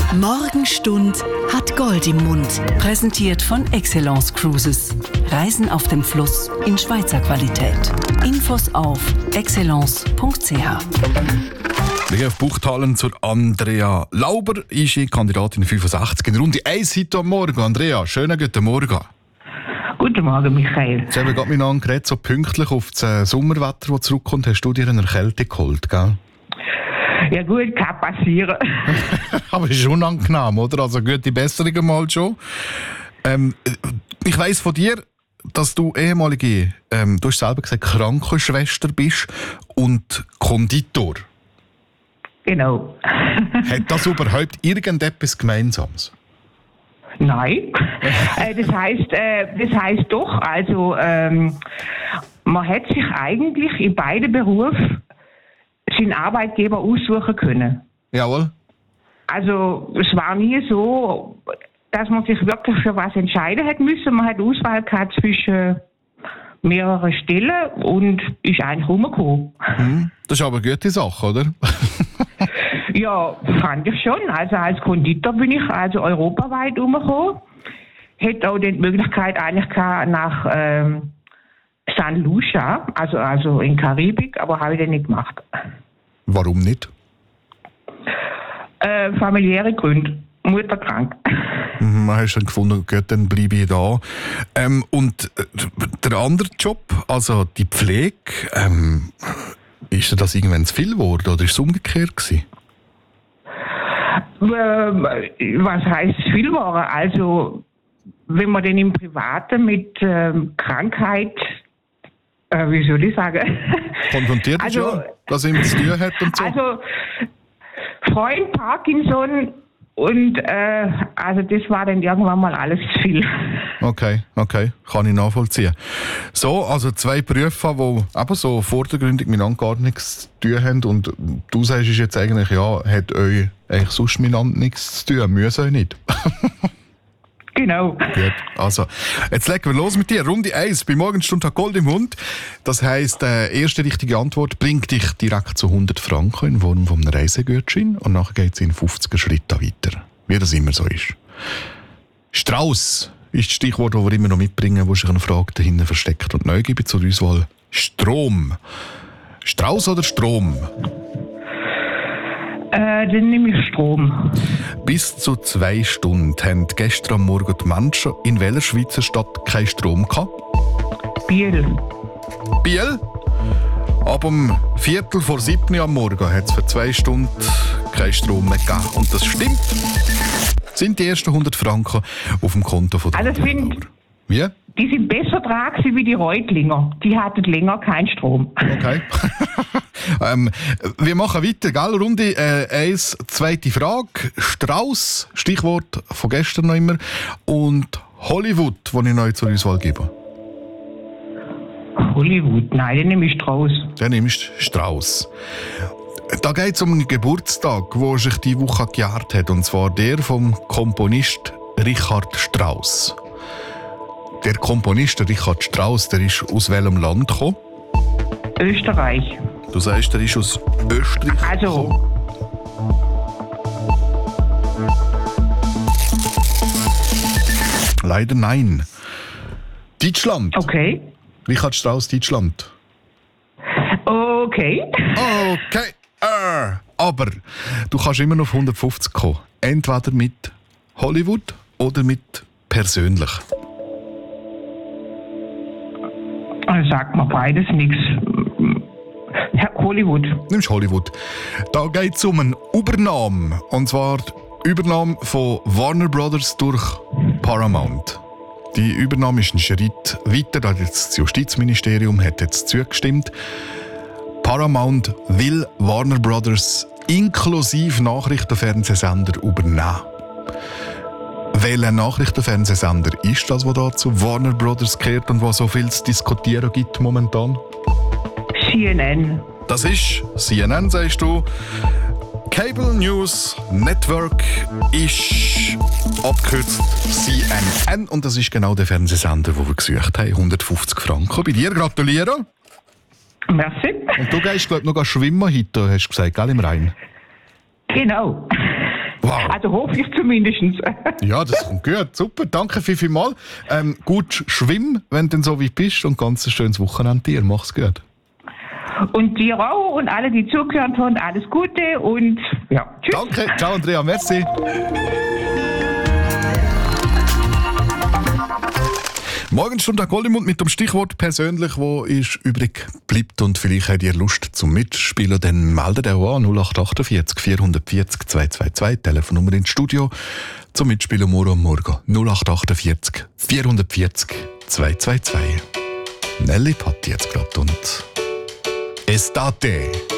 Morgenstund hat Gold im Mund. Präsentiert von Excellence Cruises. Reisen auf dem Fluss in Schweizer Qualität. Infos auf excellence.ch. Wir auf Buchtalen zur Andrea Lauber, ist Kandidatin 65 in Runde 1 heute am Morgen. Andrea, schönen guten Morgen. Guten Morgen, Michael. Jetzt haben wir gerade miteinander geredet, so pünktlich auf das Sommerwetter, das zurückkommt. Hast du dir eine Erkältung geholt, gell? Ja gut, kann passieren. Aber es ist unangenehm, oder? Also gute Besserung mal schon. Ich weiss von dir, dass du ehemalige, du hast selber gesagt, Krankenschwester bist und Konditor. Genau. Hat das überhaupt irgendetwas Gemeinsames? Nein. Das heisst doch, also man hat sich eigentlich in beiden Berufen seinen Arbeitgeber aussuchen können. Jawohl. Also es war nie so, dass man sich wirklich für was entscheiden hat müssen. Man hat Auswahl gehabt zwischen mehreren Stellen und ist eigentlich rumgekommen. Das ist aber eine gute Sache, oder? Ja, fand ich schon. Also als Konditor bin ich also europaweit rumgekommen. Hätte auch die Möglichkeit eigentlich gehabt nach San Lucia, also in Karibik, aber habe ich den nicht gemacht. Warum nicht? Familiäre Gründe. Mutter krank. Man hat schon gefunden, gut, dann bleibe ich da. Und der andere Job, also die Pflege, ist dir das irgendwann zu viel geworden oder ist es umgekehrt gewesen? Was heisst viel geworden? Also, wenn man denn im Privaten mit Krankheit, wie soll ich sagen? Konfrontiert ist ja, dass er mit zu tun hat und so. Also, Freund Parkinson und also das war dann irgendwann mal alles zu viel. Okay, kann ich nachvollziehen. So, also zwei Berufe, die eben so vordergründig miteinander gar nichts zu tun haben und du sagst es jetzt eigentlich, ja, hat euch eigentlich sonst miteinander nichts zu tun, müssen euch nicht. Genau. Gut, also, jetzt legen wir los mit dir. Runde 1, bei Morgenstund hat Gold im Mund. Das heisst, erste richtige Antwort bringt dich direkt zu 100 Franken in Form von einem Reisegutschein und nachher geht es in 50er Schritten weiter. Wie das immer so ist. Strauss ist das Stichwort, das wir immer noch mitbringen, wo sich eine Frage dahinter versteckt. Und neu gebe ich zur Auswahl Strom. Strauss oder Strom? Dann nehme ich Strom. Bis zu 2 Stunden haben gestern am Morgen die Menschen in welcher Schweizer Stadt keinen Strom gehabt? Biel. Biel? Ab um 6:45 am Morgen hat es für 2 Stunden keinen Strom mehr gegeben. Und das stimmt. Das sind die ersten 100 Franken auf dem Konto von der Wie? Die sind besser dran wie die Reutlinger. Die hatten länger keinen Strom. Okay. Wir machen weiter, gell? Runde 1, zweite Frage. Strauss, Stichwort von gestern noch immer. Und Hollywood, das ich neu zur Auswahl gebe. Hollywood? Nein, den nehme ich Strauss. Den nimmst Strauss. Da geht es um einen Geburtstag, der sich diese Woche gejährt hat. Und zwar der vom Komponist Richard Strauss. Der Komponist Richard Strauss, der ist aus welchem Land gekommen? Österreich. Du sagst, der ist aus Österreich gekommen? Leider nein. Deutschland. Okay. Richard Strauss, Deutschland. Okay. Okay. Aber du kannst immer noch auf 150 kommen. Entweder mit Hollywood oder mit persönlich. Sagt mir beides nichts. Hollywood. Nimmst Hollywood. Da geht es um eine Übernahme. Und zwar die Übernahme von Warner Brothers durch Paramount. Die Übernahme ist ein Schritt weiter. Das Justizministerium hat jetzt zugestimmt. Paramount will Warner Brothers inklusive Nachrichtenfernsehsender übernehmen. Welcher Nachrichtenfernsehsender ist das, was da zu Warner Brothers gehört und was so viel zu diskutieren gibt momentan? CNN. Das ist CNN, sagst du. Cable News Network ist abgekürzt CNN und das ist genau der Fernsehsender, den wir gesucht haben. 150 Franken. Bei dir gratulieren. Merci. Und du gehst, glaube ich, noch schwimmen heute, hast du gesagt, gell, im Rhein? Genau. Wow. Also hoffe ich zumindest. Ja, das kommt gut. Super, danke vielmals. Gut schwimm, wenn du so weit bist und ganz ein schönes Wochenende dir. Mach's gut. Und dir auch und alle, die zugehört haben, alles Gute und ja, tschüss. Danke, ciao Andrea, merci. Morgenstunde Goldemund mit dem Stichwort persönlich, wo ist übrig bleibt und vielleicht habt ihr Lust zum Mitspielen, dann meldet auch an 0848 440 222, Telefonnummer ins Studio zum Mitspielen morgen 0848 440 222. Nelly Patti jetzt gerade und Estate.